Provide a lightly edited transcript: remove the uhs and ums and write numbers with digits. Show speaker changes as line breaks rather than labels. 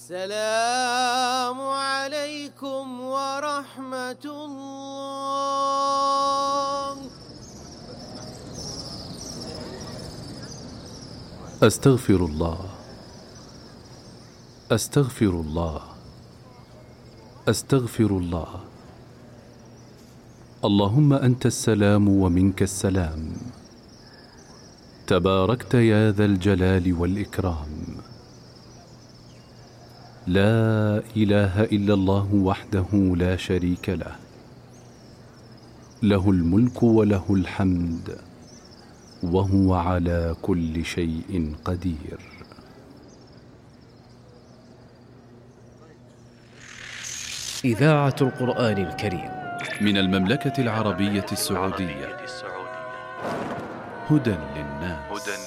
السلام عليكم ورحمة الله.
أستغفر الله، أستغفر الله، أستغفر الله. اللهم أنت السلام ومنك السلام، تباركت يا ذا الجلال والإكرام. لا إله إلا الله وحده لا شريك له، له الملك وله الحمد وهو على كل شيء قدير.
إذاعة القرآن الكريم
من المملكة العربية السعودية، هدى للناس.